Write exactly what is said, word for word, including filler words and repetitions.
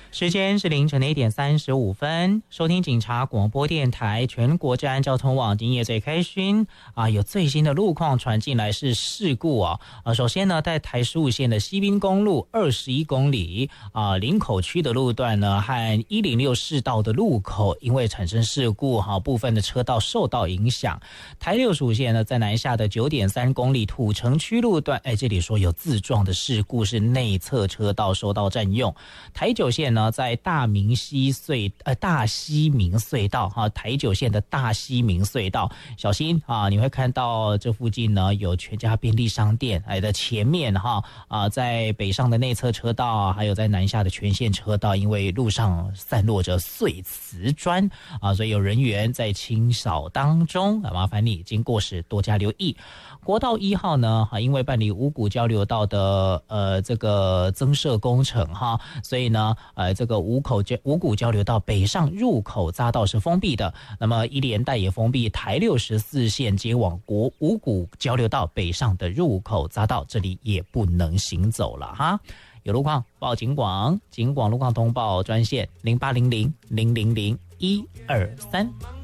时间是凌晨的一点三十五分，收听警察广播电台全国治安交通网，今夜最开心啊！有最新的路况传进来是事故啊！啊，首先呢，在台十五线的西滨公路二十一公里啊林口区的路段呢，和一零六市道的路口，因为产生事故哈、啊，部分的车道受到影响。台六十五线呢，在南下的九点三公里土城区路段，哎，这里说有自撞的事故，是内侧车道受到占用。台九线呢，在大明溪隧呃大溪明隧道哈、啊，台九线的大溪明隧道，小心啊！你会看到这附近呢有全家便利商店，哎的前面哈 啊, 啊，在北上的内侧车道，还有在南下的全线车道，因为路上散落着碎瓷砖啊，所以有人员在清扫当中啊，麻烦你经过时多加留意。国道一号呢，啊，因为办理五股交流道的呃这个增设工程哈，所以呢，呃，这个五口五股交流道北上入口匝道是封闭的。那么一连带也封闭台六十四线接往国五股交流道北上的入口匝道，这里也不能行走了哈。有路况报警广，警广路况通报专线零八零零零零零一二三。